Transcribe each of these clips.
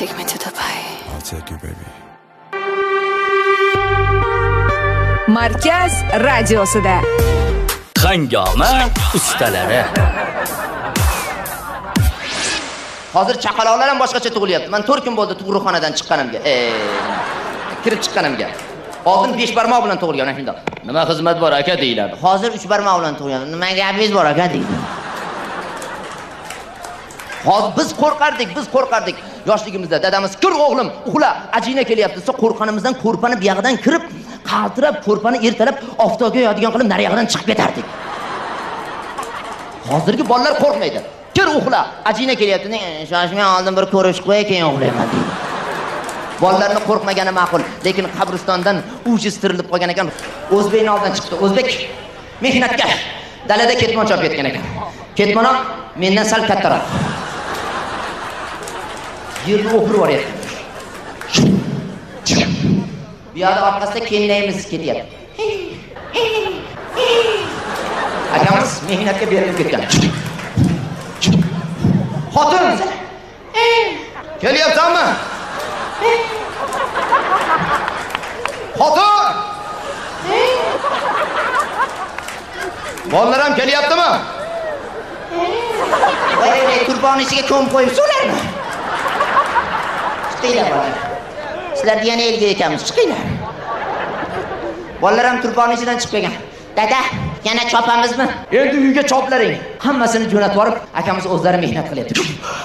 Take me to Dubai. I'll take you, baby. Markaz radiosida Hangoma ustalari. Hozir chaqaloqlar ham boshqacha tug'ilyapti. Men 4 kun bo'ldi tug'ruqxonadan chiqqanimga. Kirib chiqqanimga. Oldin 5 barmoq bilan tug'ilgan shunda. Nima xizmat bor aka deyiladi. Hozir 3 barmoq bilan tug'ilgan. Nima gapingiz bor aka deydi. Hozir biz qo'rqardik. Yoshligimizda dadamiz "Kir o'g'lim, uxla, ajina kelyapti" desa qo'rqanimizdan ko'rpani bu yog'idan kirib, qaltirab ko'rpani ertalab oftobga yo'adigan qilib nariyog'idan chiqib ketardik. Hozirgi bolalar qo'rqmaydi. "Kir uxla, ajina kelyapti" shoshmay oldin bir ko'rishib qo'y, keyin uxlayman deydi. Bolalarni qo'rqmagani ma'qul, lekin qabristondan ujiz tirilib qolgan ekan. O'zbekning oldidan chiqdi. O'zbek mehnatga dalada ketmon chopib ketgan ekan. Ketmon mendan sal kattaroq. Yerni o'pirib yuboryapti. Bu yerda orqasida kennayimiz ketyapti. Akamiz mehnatga berilib ketgan. Xotin! Kelyapsanmi? Xotin! Bolalar ham kelyaptimi? Voy, qurbon ichiga ko'mib qo'yibsizlarmi? Chiqinglar bolalar. Sizlar yana elga ekanmiz, chiqinglar. Bolalar ham turbon ichidan chiqib kelgan. Dada, yana chopamizmi? Endi uyga choplaring. Hammasini jo'natib borib, akamiz o'zlari mehnat qilyapti.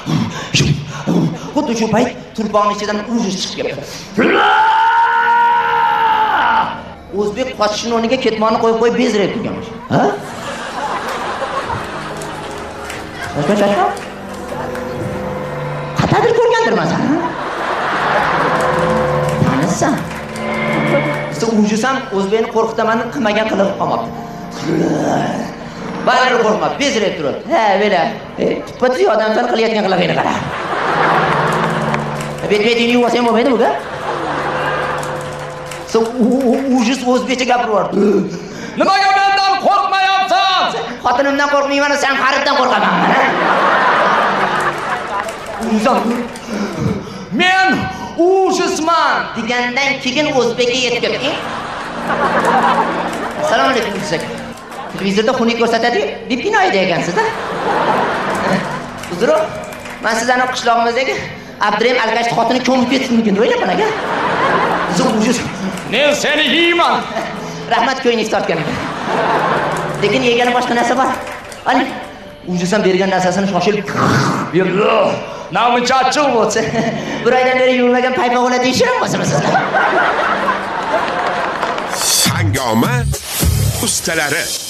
Xuddi shu payt turbon ichidan ujiz chiqib keldi. O'zbek qochishning o'rniga ketmonni qo'yib bezrayib turganmish. Ha? Qachon? Qatadir ko'rgandirman sen. Tanisa. Siz ujiz ham o'zbekni qo'rqitamanni qilmagan qilib qolmabdi. Bari qo'rqmab, bezrayib turadi. Ha, bela. Tupati odamlar qilayotgan qilig'ini qara. Bet-betini yuvasam bo'lmaydi bu-ga? Siz ujiz o'zbekcha gapiryapti. Nimaga mendan qo'rqmayapsan? Xotinimdan qo'rqmayman, sen xariddan qo'rqaman. Men ujizman degandan keyin o'zbekka yetib ketdi. Assalomu alaykum sizga. Televizorda xunuk ko'rsatadi, deb kinoyda ekansiz-da. Uzr, men sizlarning qishlog'imizdagi Abdurahim Alkashni xotini ko'mib ketsin deb o'ylayapman aka. Siz ujiz. Men seni yeyman. Rahmat ko'yingiz tortgan ekan. Lekin yegani boshqa narsa bor. Ani ujizdan bergan narsasini shoshilib berdi. Namuncha achchiq bo'lsa, bir oydan beri yurmagan paypa bo'ladi deyishirmi sizlar? Hangoma ustalari.